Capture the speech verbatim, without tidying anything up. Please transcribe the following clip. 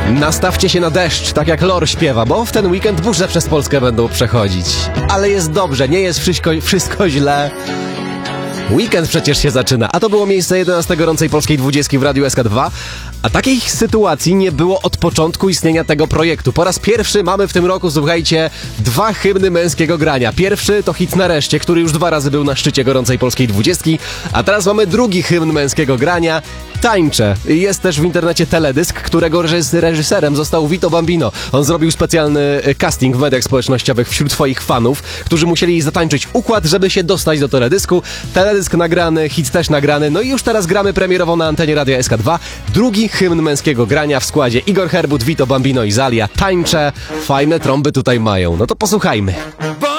Nastawcie się na deszcz, tak jak Lor śpiewa, bo w ten weekend burze przez Polskę będą przechodzić. Ale jest dobrze, nie jest wszystko, wszystko źle. Weekend przecież się zaczyna, a to było miejsce jedenaste gorącej polskiej dwudziestki w Radiu S K dwa, a takiej sytuacji nie było od początku istnienia tego projektu. Po raz pierwszy mamy w tym roku, słuchajcie, dwa hymny męskiego grania. Pierwszy to hit Nareszcie, który już dwa razy był na szczycie gorącej polskiej dwudziestki, a teraz mamy drugi hymn męskiego grania, Tańczę. Jest też w internecie teledysk, którego reżyserem został Vito Bambino. On zrobił specjalny casting w mediach społecznościowych wśród swoich fanów, którzy musieli zatańczyć układ, żeby się dostać do teledysku. Teledysk nagrany, hit też nagrany, no i już teraz gramy premierowo na antenie Radia S K dwa. Drugi hymn męskiego grania w składzie Igor Herbut, Vito Bambino i Zalia. Tańczę. Fajne trąby tutaj mają. No to posłuchajmy.